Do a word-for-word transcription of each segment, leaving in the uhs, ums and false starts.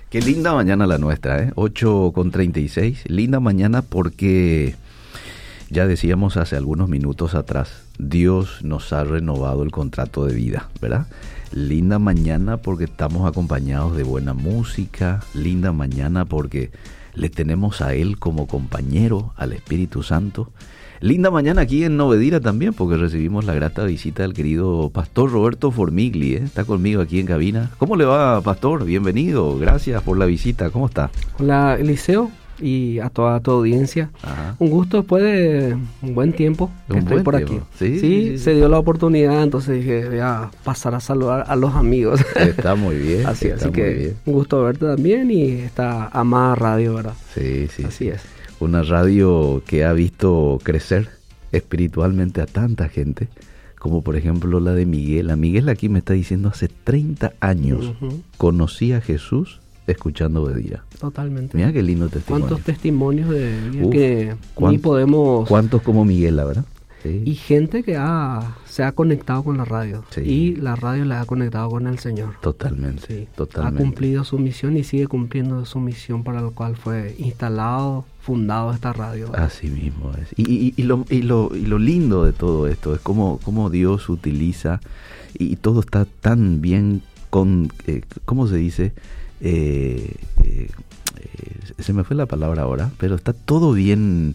Qué linda mañana la nuestra, ¿eh? ocho con treinta y seis. Linda mañana porque, ya decíamos hace algunos minutos atrás, Dios nos ha renovado el contrato de vida, ¿verdad? Linda mañana porque estamos acompañados de buena música. Linda mañana porque le tenemos a Él como compañero, al Espíritu Santo. Linda mañana aquí en Novedira también, porque recibimos la grata visita del querido Pastor Roberto Formigli, ¿eh? Está conmigo aquí en cabina. ¿Cómo le va, Pastor? Bienvenido, gracias por la visita. ¿Cómo está? Hola, Eliseo, y a toda tu audiencia. Ajá. Un gusto después de un buen tiempo que un estoy buen por tiempo. aquí. Sí, sí, sí, sí, se dio la oportunidad, entonces dije, voy a pasar a saludar a los amigos. Está muy bien. así está así muy que bien. Un gusto verte también y esta amada radio, ¿verdad? Sí, sí. Así sí. es. Una radio que ha visto crecer espiritualmente a tanta gente, como por ejemplo la de Miguel. A Miguel aquí me está diciendo hace treinta años uh-huh. conocí a Jesús escuchando Vedira. Totalmente. Mira qué lindo testimonio. ¿Cuántos testimonios de Uf, que ni podemos... ¿Cuántos como Miguel, la verdad? Sí. Y gente que ha, se ha conectado con la radio. Sí. Y la radio la ha conectado con el Señor. Totalmente, sí. totalmente. Ha cumplido su misión y sigue cumpliendo su misión para la cual fue instalado, fundado esta radio. Así mismo es. Y, y, y, lo, y, lo, y lo lindo de todo esto es cómo, cómo Dios utiliza, y todo está tan bien con, eh, ¿cómo se dice? Eh, eh, eh, se me fue la palabra ahora, pero está todo bien...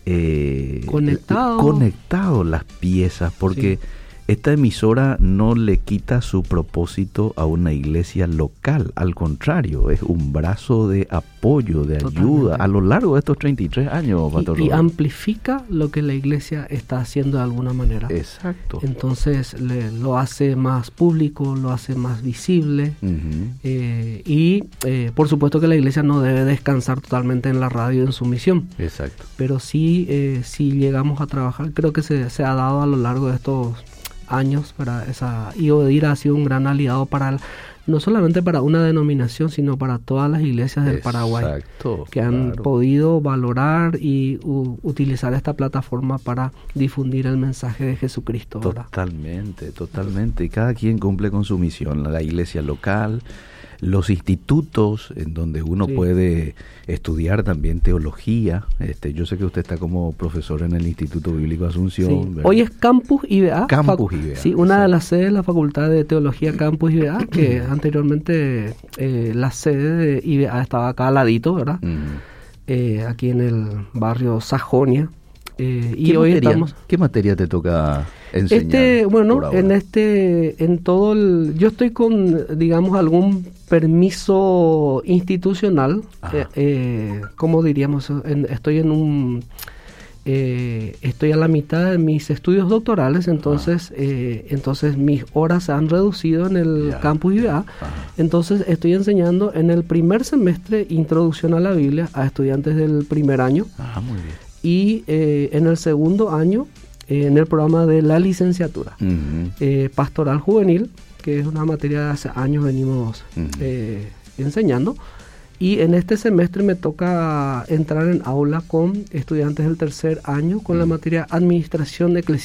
Eh, conectado conectado las piezas, porque sí. esta emisora no le quita su propósito a una iglesia local, al contrario, es un brazo de apoyo, de Totalmente. ayuda a lo largo de estos treinta y tres años, Pastor y, y Robert. amplifica lo que la iglesia está haciendo de alguna manera. Exacto. Entonces le, lo hace más público, lo hace más visible uh-huh. eh, y eh, por supuesto que la iglesia no debe descansar totalmente en la radio, en su misión. Exacto. Pero sí, eh, si llegamos a trabajar, creo que se, se ha dado a lo largo de estos años, para esa, y Vedira ha sido un gran aliado para el, no solamente para una denominación, sino para todas las iglesias del Exacto, Paraguay, que han claro. podido valorar y u, utilizar esta plataforma para difundir el mensaje de Jesucristo, ¿verdad? Totalmente, totalmente. Y cada quien cumple con su misión, la iglesia local, los institutos en donde uno sí. puede estudiar también teología. Este, yo sé que usted está como profesor en el Instituto Bíblico Asunción. Sí. Hoy es Campus I B A. Campus I B A. Sí, una exacto. de las sedes de la Facultad de Teología Campus I B A, que anteriormente eh, la sede de I B A estaba acá al ladito, ¿verdad? Mm. Eh, aquí en el barrio Sajonia. Eh, y hoy materia, estamos... ¿Qué materia te toca enseñar? Este, bueno, en este, en todo el, yo estoy con, digamos, algún permiso institucional, eh, eh, ¿cómo diríamos? En, estoy en un, eh, estoy a la mitad de mis estudios doctorales, entonces, ah. eh, entonces mis horas se han reducido en el yeah. campus I B A, ah. entonces estoy enseñando en el primer semestre Introducción a la Biblia a estudiantes del primer año. Ah, muy bien. Y eh, en el segundo año, eh, en el programa de la licenciatura, uh-huh. eh, Pastoral Juvenil, que es una materia de hace años venimos uh-huh. eh, enseñando. Y en este semestre me toca entrar en aula con estudiantes del tercer año con uh-huh. la materia Administración Eclesiástica.